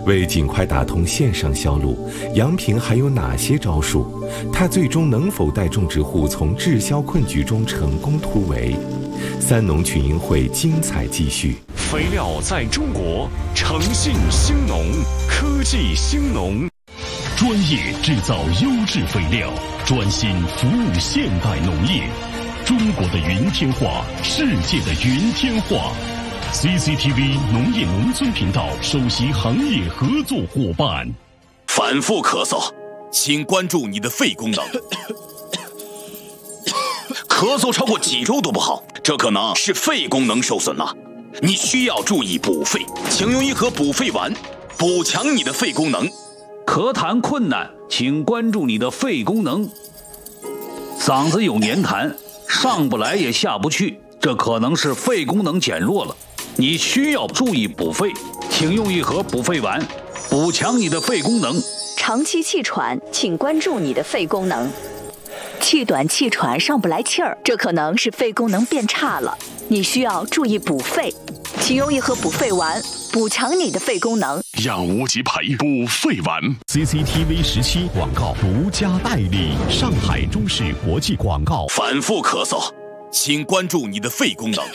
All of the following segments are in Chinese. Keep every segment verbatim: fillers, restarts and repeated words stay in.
为尽快打通线上销路，杨平还有哪些招数？他最终能否带种植户从滞销困局中成功突围？三农群英会精彩继续。 肥料在中国，诚信兴农，科技兴农， 专业制造优质肥料，专心服务现代农业。中国的云天化，世界的云天化。C C T V 农业农村频道首席行业合作伙伴。 反复咳嗽，请关注你的肺功能。咳嗽超过几周都不好，这可能是肺功能受损了。你需要注意补肺，请用一盒补肺丸，补强你的肺功能。 咳痰困难，请关注你的肺功能。嗓子有黏痰，上不来也下不去，这可能是肺功能减弱了。你需要注意补肺，请用一盒补肺丸，补强你的肺功能。 长期气喘，请关注你的肺功能。气短气喘上不来气儿，这可能是肺功能变差了。你需要注意补肺，请用一盒补肺丸，补强你的肺功能。 养无极培补肺丸。 C C T V 十七广告独家代理，上海中视国际广告。 反复咳嗽，请关注你的肺功能。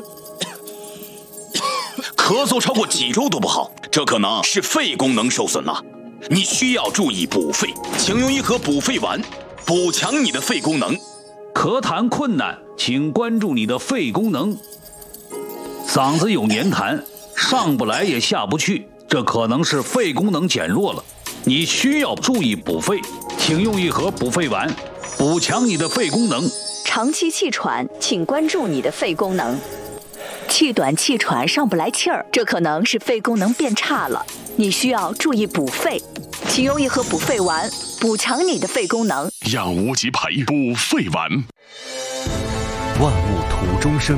咳嗽超过几周都不好，这可能是肺功能受损了。你需要注意补肺，请用一盒补肺丸，补强你的肺功能。 咳痰困难，请关注你的肺功能。嗓子有黏痰，上不来也下不去，这可能是肺功能减弱了。你需要注意补肺，请用一盒补肺丸，补强你的肺功能。 长期气喘，请关注你的肺功能。气短气喘上不来气儿，这可能是肺功能变差了。你需要注意补肺，请用一盒补肺丸，补强你的肺功能。 养无极培补肺丸。 万物土中生，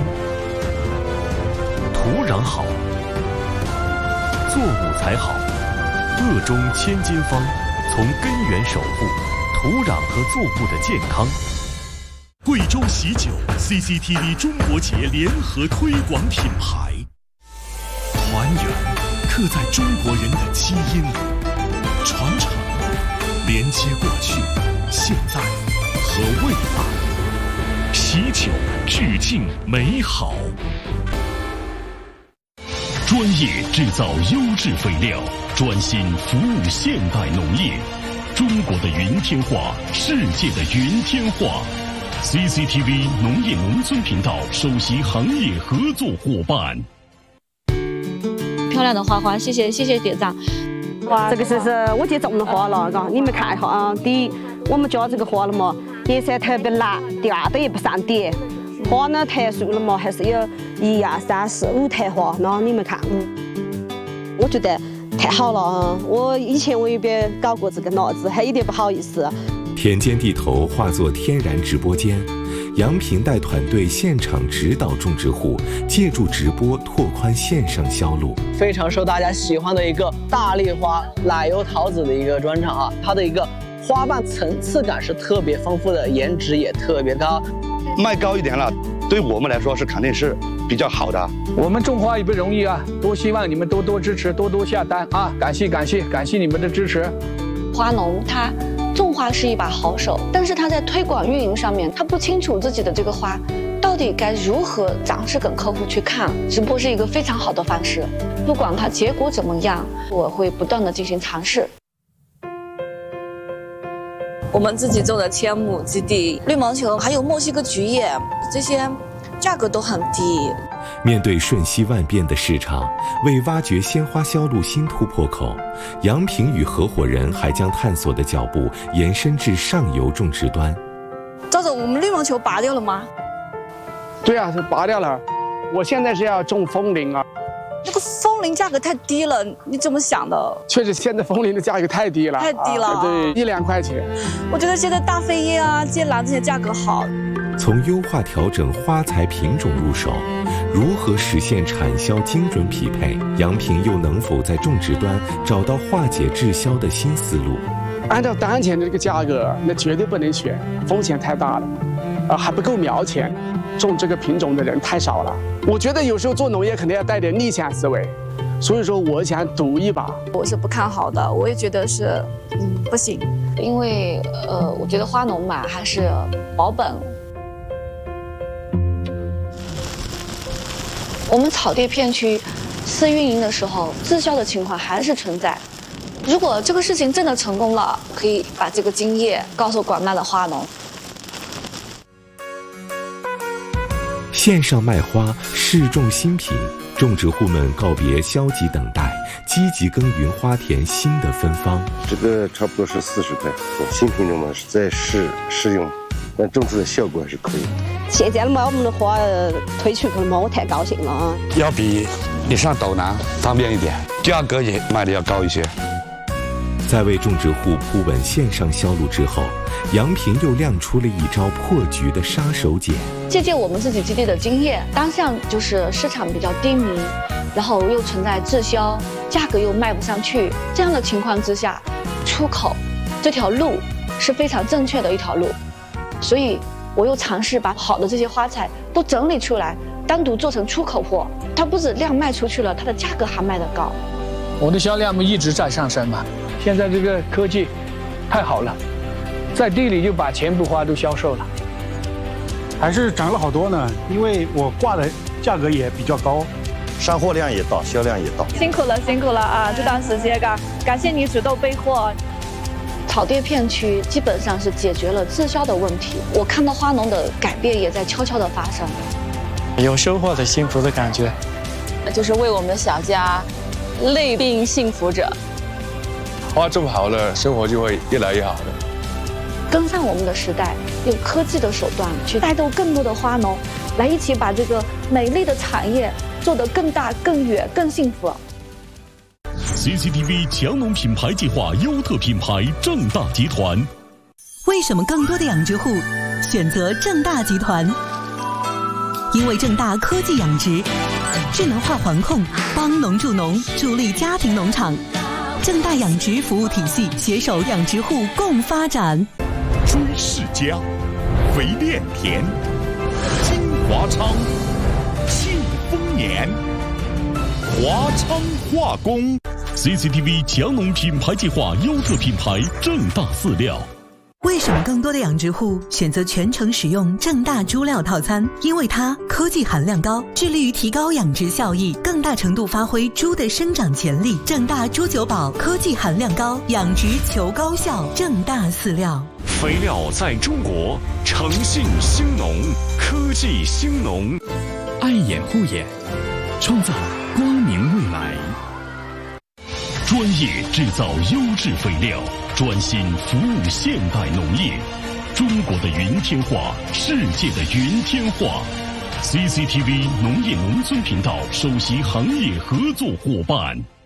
土壤好，作物才好。恶中千金方，从根源守护土壤和作物的健康。 贵州喜酒 C C T V 中国节联合推广品牌，团圆刻在中国人的基因里，传承连接过去、现在和未来。喜酒致敬美好，专业制造优质肥料，专心服务现代农业。中国的云天化，世界的云天化。C C T V 农业农村频道首席行业合作伙伴。 漂亮的花花，谢谢谢谢点赞。 哇，这个是是我姐种的花了，嘎，你们看一下啊。第一，我们家这个花了嘛，颜色特别蓝；第二的也不上点。花呢，台数了嘛，还是有一二三四五台花。那你们看，嗯，我觉得太好了啊！我以前我也别搞过这个脑子，还有点不好意思。 田间地头化作天然直播间，杨平带团队现场指导种植户，借助直播拓宽线上销路。 非常受大家喜欢的一个大丽花奶油桃子的一个专场啊，它的一个花瓣层次感是特别丰富的，颜值也特别高。 卖高一点了，对我们来说是肯定是比较好的。 我们种花也不容易啊，多希望你们多多支持，多多下单啊！感谢感谢感谢你们的支持。 花农他种花是一把好手，但是他在推广运营上面，他不清楚自己的这个花到底该如何展示给客户去看。直播是一个非常好的方式，不管它结果怎么样，我会不断的进行尝试。 我们自己种的千亩基地，绿毛球还有墨西哥菊叶，这些价格都很低。 面对瞬息万变的市场，为挖掘鲜花销路新突破口，杨平与合伙人还将探索的脚步延伸至上游种植端。 赵总，我们绿毛球拔掉了吗？ 对啊，是拔掉了。我现在是要种风铃啊。 这个风铃价格太低了，你怎么想的？ 确实，现在风铃的价格太低了， 太低了， 啊、对，一两块钱。 我觉得现在大飞叶啊、剑兰这些价格好。 从优化调整花材品种入手，如何实现产销精准匹配？杨平又能否在种植端找到化解滞销的新思路？ 按照当前的这个价格，那绝对不能选，风险太大了，啊，还不够苗钱，种这个品种的人太少了。我觉得有时候做农业肯定要带点逆向思维， 所以说我想赌一把。 我是不看好的，我也觉得是，嗯，不行。 因为呃，我觉得花农嘛还是保本。我们草地片区试运营的时候，滞销的情况还是存在。如果这个事情真的成功了，可以把这个经验告诉广大的花农。 线上卖花，试种新品，种植户们告别消极等待，积极耕耘花田新的芬芳。 这个差不多是四十块，新品种嘛是在试试用，但种出的效果还是可以的。 现在嘛，我们的花推出去了嘛，我太高兴了啊！ 要比你上斗南方便一点，价格也卖的要高一些。 在为种植户铺稳线上销路之后，杨平又亮出了一招破局的杀手锏。 借鉴我们自己基地的经验，当下就是市场比较低迷，然后又存在滞销，价格又卖不上去，这样的情况之下，出口这条路是非常正确的一条路。所以我又尝试把好的这些花材都整理出来，单独做成出口货，它不止量卖出去了，它的价格还卖得高。 我的销量嘛一直在上升嘛，现在这个科技太好了，在地里就把全部花都销售了， 还是涨了好多呢。因为我挂的价格也比较高， 上货量也到，销量也到。 辛苦了，辛苦了啊！这段时间感感谢你主动备货。 草地片区基本上是解决了滞销的问题，我看到花农的改变也在悄悄的发生， 有收获的幸福的感觉， 就是为我们的小家累并幸福着。 花种好了，生活就会越来越好的。 跟上我们的时代，用科技的手段去带动更多的花农，来一起把这个美丽的产业做得更大、更远、更幸福。 C C T V 强农品牌计划优特品牌正大集团。 为什么更多的养殖户选择正大集团？因为正大科技养殖，智能化环控，帮农助农，助力家庭农场。正大养殖服务体系携手养殖户共发展。 追世家，肥炼田，金华昌，庆丰年，华昌化工。C C T V 强农品牌计划优特品牌正大饲料。 为什么更多的养殖户选择全程使用正大猪料套餐？因为它科技含量高，致力于提高养殖效益，更大程度发挥猪的生长潜力。正大猪九宝科技含量高，养殖求高效。正大饲料， 肥料在中国，诚信兴农，科技兴农， 爱眼护眼，创造光明未来。专业制造优质肥料，专心服务现代农业。中国的云天化，世界的云天化。C C T V 农业农村频道首席行业合作伙伴。